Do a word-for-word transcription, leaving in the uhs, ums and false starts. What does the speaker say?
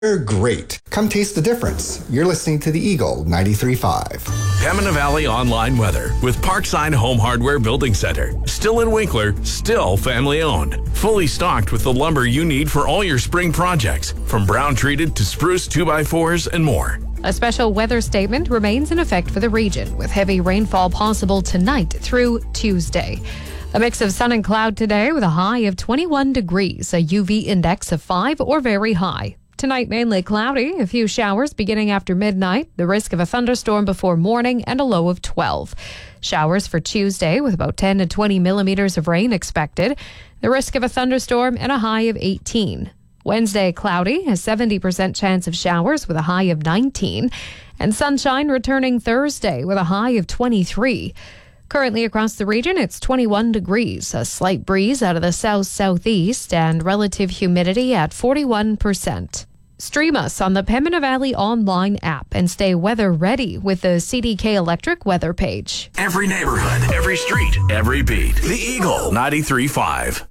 They're great. Come taste the difference. You're listening to the Eagle ninety-three point five. Pembina Valley Online Weather with Parkside Home Hardware Building Center. Still in Winkler, still family owned. Fully stocked with the lumber you need for all your spring projects, from brown treated to spruce two by fours and more. A special weather statement remains in effect for the region, with heavy rainfall possible tonight through Tuesday. A mix of sun and cloud today with a high of twenty-one degrees, a U V index of five or very high. Tonight, mainly cloudy, a few showers beginning after midnight, the risk of a thunderstorm before morning, and a low of twelve. Showers for Tuesday with about ten to twenty millimeters of rain expected, the risk of a thunderstorm, and a high of eighteen. Wednesday, cloudy, a seventy percent chance of showers with a high of nineteen, and sunshine returning Thursday with a high of twenty-three. Currently across the region, it's twenty-one degrees, a slight breeze out of the south-southeast, and relative humidity at forty-one percent. Stream us on the Pembina Valley Online app and stay weather ready with the C D K Electric weather page. Every neighborhood, every street, every beat. The Eagle ninety-three point five.